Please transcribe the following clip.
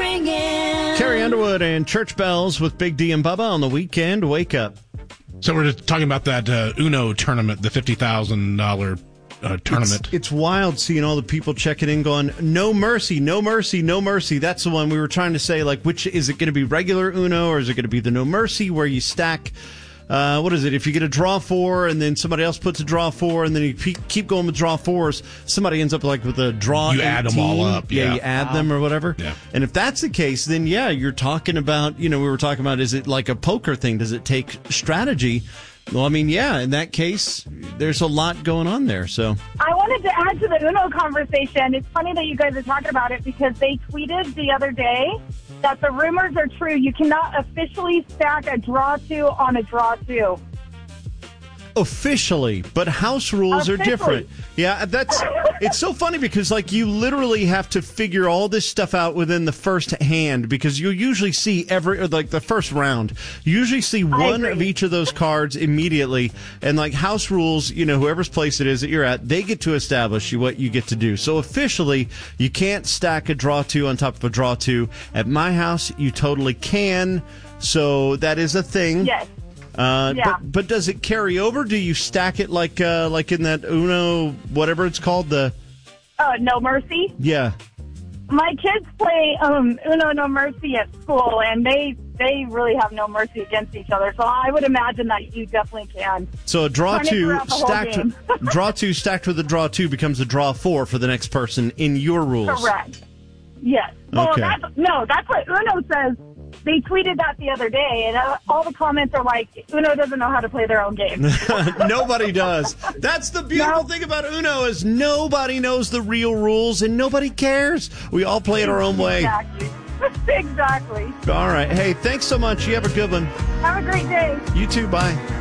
ringing. Carrie Underwood and Church Bells with Big D and Bubba on the weekend. Wake up. So we're just talking about that Uno tournament, the $50,000 tournament. It's wild seeing all the people checking in going, no mercy, no mercy, no mercy. That's the one we were trying to say, like, which is it going to be regular Uno or is it going to be the no mercy where you stack, what is it? If you get a draw 4 and then somebody else puts a draw 4 and then you keep going with draw 4s, somebody ends up like with a draw 18. You add them all up. Yeah, you add them or whatever. Yeah. And if that's the case, then yeah, you're talking about, we were talking about, is it like a poker thing? Does it take strategy? Well, I mean, yeah, in that case, there's a lot going on there. So I wanted to add to the Uno conversation. It's funny that you guys are talking about it because they tweeted the other day that the rumors are true. You cannot officially stack a draw 2 on a draw 2. Officially, but house rules are different. Yeah, it's so funny because like you literally have to figure all this stuff out within the first hand because you usually see the first round. You usually see one of each of those cards immediately, and like house rules, whoever's place it is that you're at, they get to establish what you get to do. So officially, you can't stack a draw 2 on top of a draw 2. At my house, you totally can. So that is a thing. Yes. But does it carry over? Do you stack it like in that Uno, whatever it's called, the No Mercy? Yeah. My kids play Uno No Mercy at school, and they really have no mercy against each other. So I would imagine that you definitely can. So a draw 2 stacked draw 2 stacked with a draw 2 becomes a draw 4 for the next person in your rules. Correct. Yes. Well, Okay. that's what Uno says. They tweeted that the other day, and all the comments are like, Uno doesn't know how to play their own game. Nobody does. That's the beautiful thing about Uno is nobody knows the real rules, and nobody cares. We all play it our own way. Exactly. All right. Hey, thanks so much. You have a good one. Have a great day. You too. Bye.